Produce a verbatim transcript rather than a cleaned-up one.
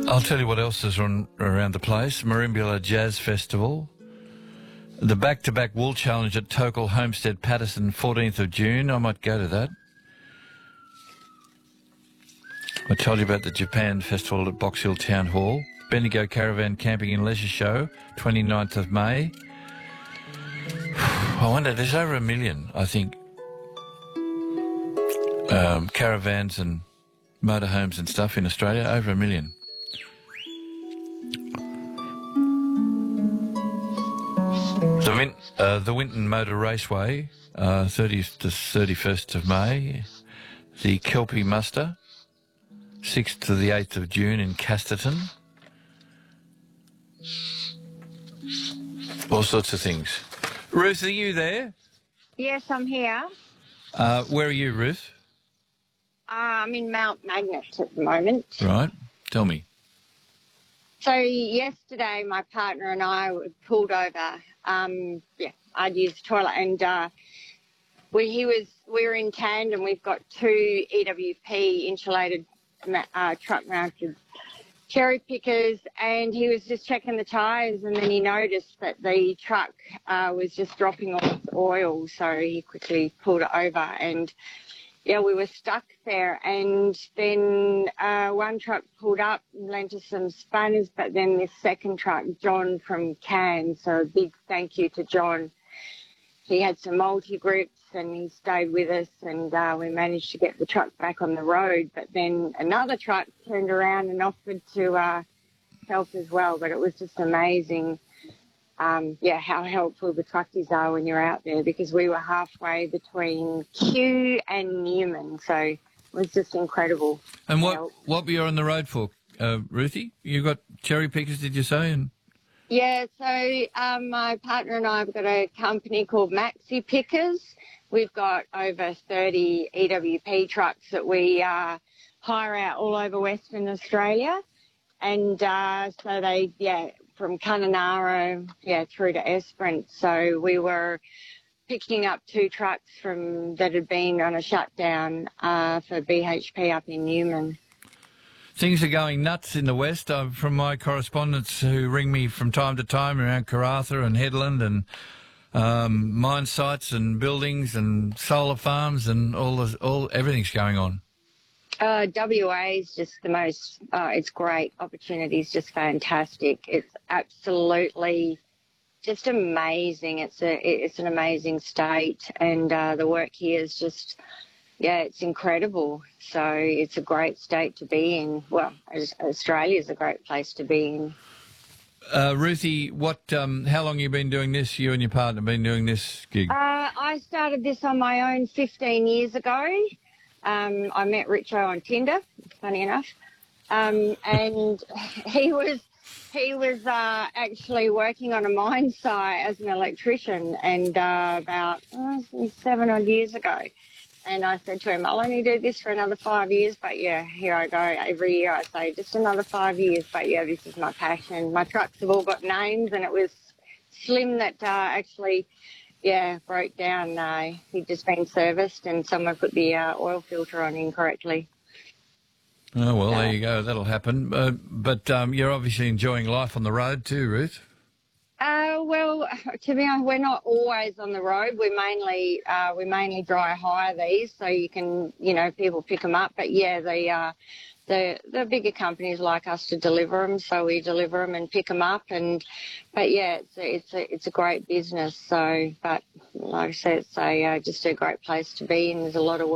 I'll tell you what else is on, around the place. Marimbula Jazz Festival. The back-to-back wool challenge at Tokal Homestead Patterson, fourteenth of June. I might go to that. I told you about the Japan Festival at Box Hill Town Hall. Bendigo Caravan Camping and Leisure Show, twenty-ninth of May. I wonder, there's over a million, I think, um, caravans and motorhomes and stuff in Australia. Over a million. The, Win- uh, the Winton Motor Raceway, uh, thirtieth to thirty-first of May. The Kelpie Muster, sixth to the eighth of June in Casterton. All sorts of things. Ruth, are you there? Yes, I'm here. Uh, where are you, Ruth? Uh, I'm in Mount Magnet at the moment. Right. Tell me. So yesterday, my partner and I were pulled over. Um, yeah, I'd used the toilet, and uh, we he was we were in tandem. We've got two E W P insulated uh, truck-mounted cherry pickers, and he was just checking the tyres, and then he noticed that the truck uh, was just dropping all its oil, so he quickly pulled it over, and yeah, we were stuck there. And then uh, one truck pulled up and lent us some spanners, but then this second truck, John from Cairns, so a big thank you to John. He had some multi-grips and he stayed with us, and uh, we managed to get the truck back on the road. But then another truck turned around and offered to uh, help as well. But it was just amazing, um, yeah, how helpful the truckies are when you're out there, because we were halfway between Kew and Newman. So it was just incredible. And what, help. what were you on the road for, uh, Ruthie? You got cherry pickers, did you say? And Yeah, so um, my partner and I have got a company called Maxi Pickers. We've got over thirty E W P trucks that we uh, hire out all over Western Australia. And uh, so they, yeah, from Kununurra, yeah, through to Esperance. So we were picking up two trucks from that had been on a shutdown uh, for B H P up in Newman. things are going nuts in the West. Uh, from my correspondents who ring me from time to time around Karratha and Headland and um, mine sites and buildings and solar farms and all the, all everything's going on. Uh, W A is just the most, uh, it's great. Opportunity is just fantastic. It's absolutely just amazing. It's a, it's an amazing state, and uh, the work here is just, yeah, it's incredible. So it's a great state to be in. Well, Australia is a great place to be in. Uh, Ruthie, what? Um, how long have you been doing this? You and your partner been doing this gig? Uh, I started this on my own fifteen years ago. Um, I met Richo on Tinder, funny enough, um, and he was he was uh, actually working on a mine site as an electrician, and uh, about oh, seven odd years ago. And I said to him, I'll only do this for another five years, but yeah, here I go. Every year I say, just another five years, but yeah, this is my passion. My trucks have all got names, and it was Slim that uh, actually, yeah, broke down. Uh, he'd just been serviced, and someone put the uh, oil filter on incorrectly. Oh, well, So, there you go. That'll happen. Uh, but um, you're obviously enjoying life on the road too, Ruth. Uh, well, to be honest, we're not always on the road. We mainly uh, we mainly dry hire these, so you can, you know, people pick them up. But yeah, the uh, the the bigger companies like us to deliver them, so we deliver them and pick them up. And but yeah, it's a, it's a it's a great business. So, but like I said, it's a uh, just a great place to be, and there's a lot of work.